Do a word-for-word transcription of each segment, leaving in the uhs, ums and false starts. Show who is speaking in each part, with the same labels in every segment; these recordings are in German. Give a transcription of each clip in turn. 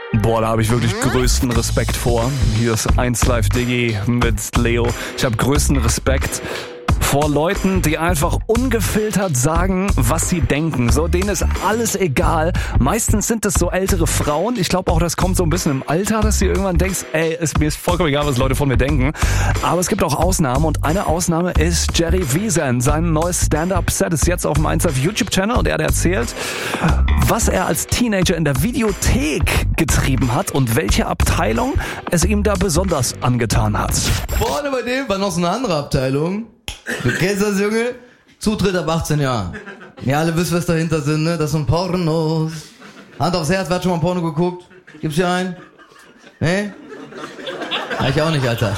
Speaker 1: Boah, da habe ich wirklich größten Respekt vor. Hier ist eins Live Diggi mit Leo. Ich habe größten Respekt vor Leuten, die einfach ungefiltert sagen, was sie denken. So, denen ist alles egal. Meistens sind es so ältere Frauen. Ich glaube auch, das kommt so ein bisschen im Alter, dass du irgendwann denkst, ey, ist, mir ist vollkommen egal, was Leute von mir denken. Aber es gibt auch Ausnahmen und eine Ausnahme ist Jerry Wiesen. Sein neues Stand-Up-Set ist jetzt auf dem eins Live YouTube-Channel und er hat erzählt, was er als Teenager in der Videothek getrieben hat und welche Abteilung es ihm da besonders angetan hat.
Speaker 2: Vorne bei dem war noch so eine andere Abteilung. Du kennst das, Junge? Zutritt ab achtzehn Jahren. Ja, alle wissen, was dahinter sind, ne? Das sind Pornos. Hand aufs Herz, wer hat schon mal Porno geguckt? Gibt's hier einen? Ne? Ja, ich auch nicht, Alter.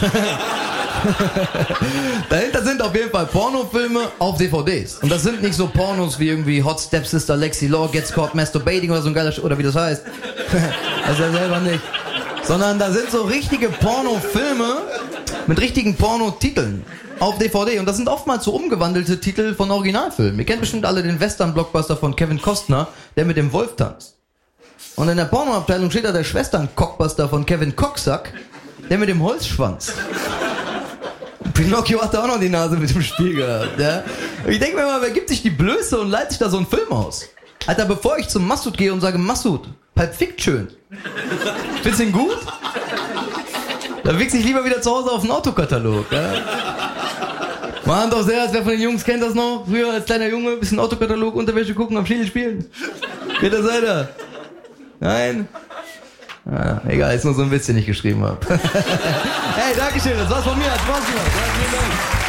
Speaker 2: Dahinter sind auf jeden Fall Pornofilme auf D V Ds. Und das sind nicht so Pornos wie irgendwie Hot Stepsister Lexi Law Gets Caught Masturbating oder so ein geiler Sch- oder wie das heißt. Das ist ja selber nicht. Sondern da sind so richtige Pornofilme mit richtigen Pornotiteln auf D V D. Und das sind oftmals so umgewandelte Titel von Originalfilmen. Ihr kennt bestimmt alle den Western-Blockbuster von Kevin Costner, der mit dem Wolf tanzt. Und in der Pornoabteilung steht da der Schwestern-Cockbuster von Kevin Cocksack, der mit dem Holzschwanz. Pinocchio hatte auch noch die Nase mit dem Spiel gehabt. Ja? Und ich denke mir mal, wer gibt sich die Blöße und leitet sich da so einen Film aus? Alter, bevor ich zum Massoud gehe und sage, Massoud, Pulp Fiction, findest du ihn gut? Da wichse ich lieber wieder zu Hause auf den Autokatalog. Ja? Mal Hand aufs Herz, wer von den Jungs kennt das noch? Früher als kleiner Junge, bisschen Autokatalog, Unterwäsche gucken, am Schädel spielen. Wer seid ihr? Nein? Ah, egal, ist nur so ein Witz, den ich geschrieben habe. Hey, Dankeschön, das war's von mir. Hat Spaß gemacht. Ja, vielen Dank.